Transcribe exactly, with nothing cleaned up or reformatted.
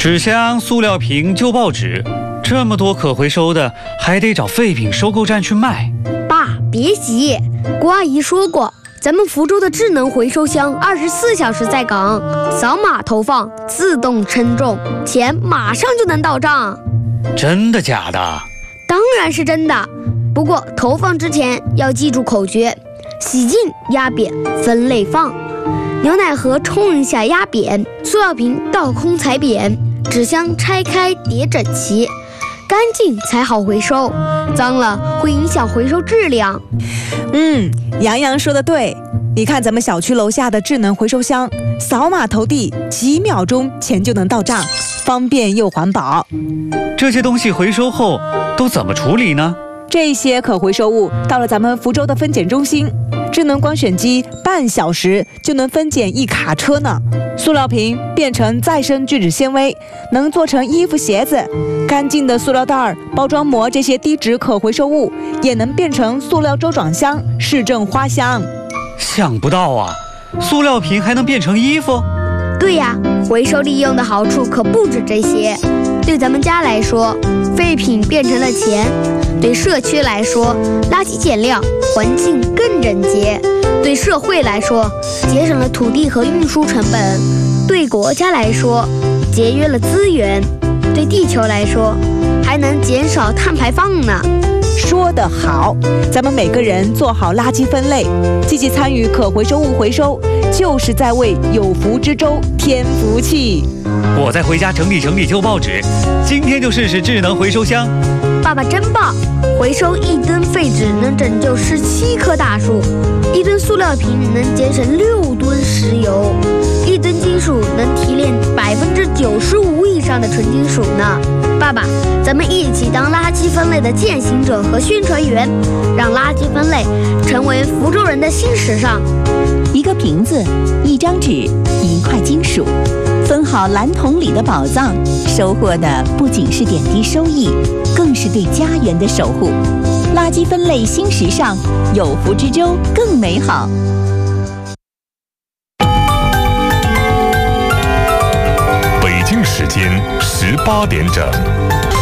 纸箱、塑料瓶、旧报纸，这么多可回收的，还得找废品收购站去卖。 爸，别急，郭阿姨说过，咱们福州的智能回收箱二十四小时在岗，扫码投放，自动称重，钱马上就能到账。 真的假的？ 当然是真的。不过投放之前要记住口诀：洗净、压扁、分类放。牛奶盒冲一下压扁，塑料瓶倒空踩扁，纸箱拆开叠整齐，干净才好回收，脏了会影响回收质量。 嗯，洋洋说的对。你看咱们小区楼下的智能回收箱，扫码投递，几秒钟钱就能到账，方便又环保。 这些东西回收后都怎么处理呢？ 这些可回收物到了咱们福州的分拣中心，智能光选机半小时就能分拣一卡车呢。塑料瓶变成再生聚酯纤维，能做成衣服鞋子。干净的塑料袋、包装膜这些低值可回收物也能变成塑料周转箱、市政花箱。 想不到啊，塑料瓶还能变成衣服？ 对呀，回收利用的好处可不止这些。对咱们家来说，废品变成了钱；对社区来说，垃圾减量，环境更整洁；对社会来说，节省了土地和运输成本；对国家来说，节约了资源；对地球来说，还能减少碳排放呢。 说得好，咱们每个人做好垃圾分类，积极参与可回收物回收，就是在为有福之州添福气。 我再回家整理整理旧报纸，今天就试试智能回收箱。 爸爸真棒，回收一吨废纸能拯救十七棵大树，一吨塑料瓶能节省六吨石油，一吨金属能提炼百分之九十五以上的纯金属呢。爸爸，咱们一起当垃圾分类的践行者和宣传员，让垃圾分类成为福州人的新时尚。 一个瓶子，一张纸，一块金属，分好蓝桶里的宝藏，收获的不仅是点滴收益，更是对家园的守护。垃圾分类新时尚，有福之州更美好。 北京时间十八点整。